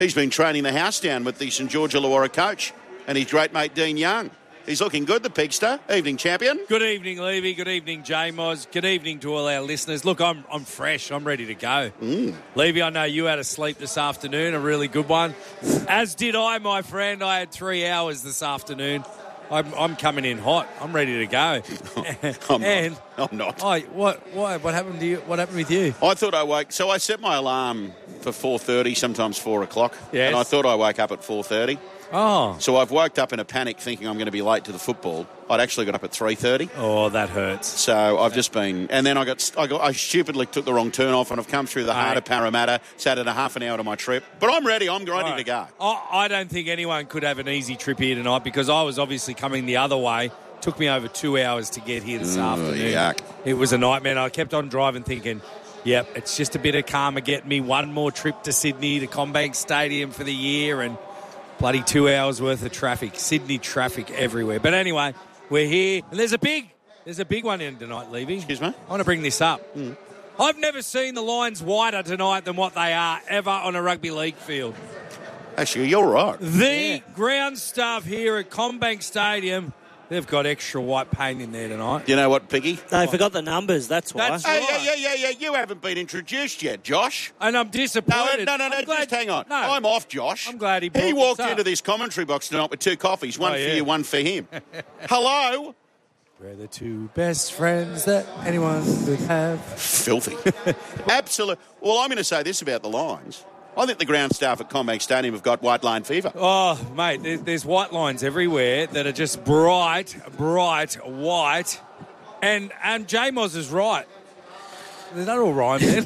He's been training the house down with the St George Illawarra coach and his great mate Dean Young. He's looking good, the Pigster. Evening, champion. Good evening, Levy. Good evening, J-Moz. Good evening to all our listeners. Look, I'm fresh. I'm ready to go. Levy, I know you had a sleep this afternoon, a really good one. As did I, my friend. I had 3 hours this afternoon. I'm coming in hot. I'm ready to go. I'm not. What happened to you? What happened with you? I thought I woke... So I set my alarm for 4:30, sometimes 4 o'clock. Yes. And I thought I woke up at 4:30. Oh. So I've woke up in a panic thinking I'm going to be late to the football. I'd actually got up at 3:30. Oh, that hurts. So I've just been... And then I stupidly took the wrong turn off and I've come through the heart of Parramatta, sat at a half an hour to my trip. But I'm ready. I'm ready to go. I don't think anyone could have an easy trip here tonight because I was obviously coming the other way. Took me over 2 hours to get here this afternoon. Yuck. It was a nightmare. I kept on driving thinking, yep, it's just a bit of karma getting me one more trip to Sydney, to CommBank Stadium for the year, and bloody 2 hours worth of traffic. Sydney traffic everywhere. But anyway, we're here. And there's a big one in tonight, Levy. Excuse me? I want to bring this up. I've never seen the lines wider tonight than what they are ever on a rugby league field. Actually, you're right. The ground staff here at CommBank Stadium, they've got extra white paint in there tonight. You know what, Piggy? They forgot the numbers, that's why. That's Hey, right. yeah. You haven't been introduced yet, Josh. And I'm disappointed. No, just hang on. No. I'm off, Josh. I'm glad he brought He walked this up. into this commentary box tonight with 2 coffees, one for yeah. you, one for him. Hello? We're the two best friends that anyone could have. Filthy. Absolute. Well, I'm going to say this about the Lions. I think the ground staff at CommBank Stadium have got white line fever. Oh, mate, there's white lines everywhere that are just bright white. And J-Moz is right. Is that all rhyme, then?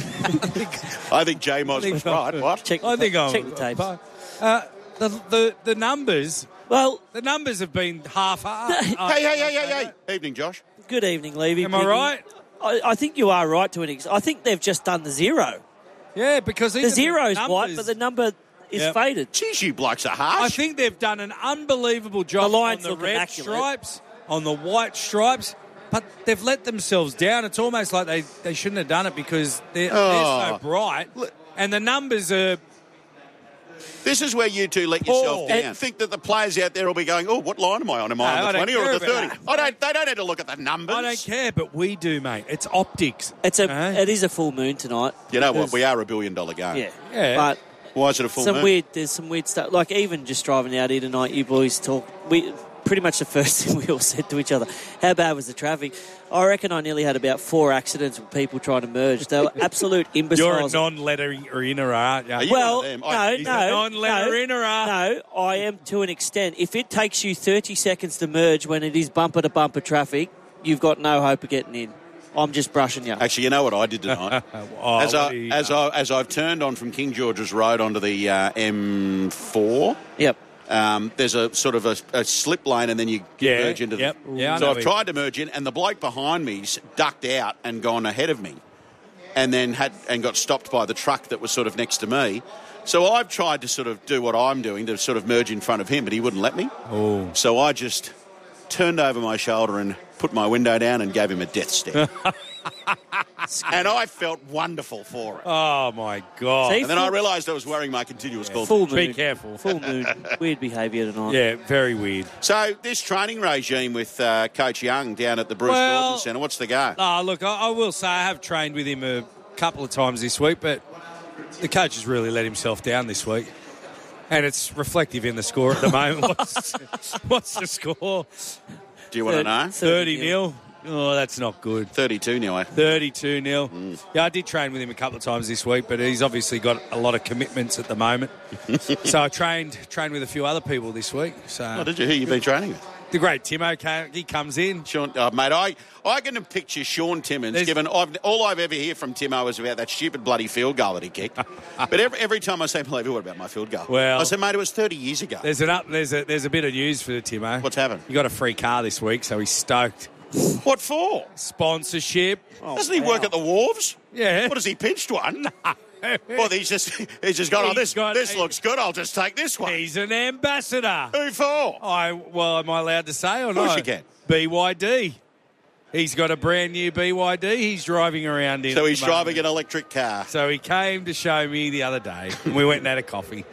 I think J-Moz was right. What? Check I think I'm... check the tapes. The numbers... Well, the numbers have been half-assed. Hey. Evening, Josh. good evening, Levy. Am I right? I think you are right to an extent. I think they've just done the zero. Yeah, because The zero's white, but the number is faded. Jeez, you blokes are harsh. I think they've done an unbelievable job The lines on the look red immaculate. stripes, on the white stripes, but they've let themselves down. It's almost like they shouldn't have done it because they're so bright. And the numbers are... This is where you two let yourself down. Think that the players out there will be going, oh, what line am I on? Am I on the 20 or the 30? They don't have to look at the numbers. I don't care, but we do, mate. It's optics. It is a full moon tonight. You know what? We are $1 billion game. Yeah. But why is it a full moon? There's some weird stuff. Like even just driving out here tonight, you boys talk. Pretty much the first thing we all said to each other, how bad was the traffic? I reckon I nearly had about 4 accidents with people trying to merge. They were absolute imbeciles. You're a non-letter-inner, aren't you? Well, He's a non-letter-innerer. No, I am to an extent. If it takes you 30 seconds to merge when it is bumper-to-bumper traffic, you've got no hope of getting in. I'm just brushing you. Actually, you know what I did tonight? As I've turned on from King George's Road onto the M4... Yep. There's a sort of a slip lane and then you merge into the... Yeah, so I've tried to merge in and the bloke behind me's ducked out and gone ahead of me and then got stopped by the truck that was sort of next to me. So I've tried to sort of do what I'm doing to sort of merge in front of him, but he wouldn't let me. Oh. So I just turned over my shoulder and put my window down and gave him a death stare. And I felt wonderful for it. Oh, my God. And then I realised I was wearing my continuous call. Full moon. Be careful. Full moon. Weird behaviour tonight. Yeah, very weird. So this training regime with Coach Young down at the Bruce Gordon Centre, what's the go? Look, I will say I have trained with him a couple of times this week, but the coach has really let himself down this week. And it's reflective in the score at the moment. What's the score? Do you want to know? 30-0. Oh, that's not good. 32-0. 32-0. Yeah, I did train with him a couple of times this week, but he's obviously got a lot of commitments at the moment. So I trained with a few other people this week. So did you? Who you been training with? The great Timo, he comes in. Sean, mate, I can picture Sean Timmins, given all I've ever hear from Timo is about that stupid bloody field goal that he kicked. But every time I say, Levy, what about my field goal? Well, I said, mate, it was 30 years ago. There's a bit of news for Timo. What's happened? He got a free car this week, so he's stoked. What for? Sponsorship. Doesn't he work at the Wharves? Yeah. What, has he pitched one? Well, he's just gone, this looks good, I'll just take this one. He's an ambassador. Who for? Am I allowed to say or not? Of course you can. BYD. He's got a brand new BYD he's driving around in. So he's driving an electric car. So he came to show me the other day. We went and had a coffee.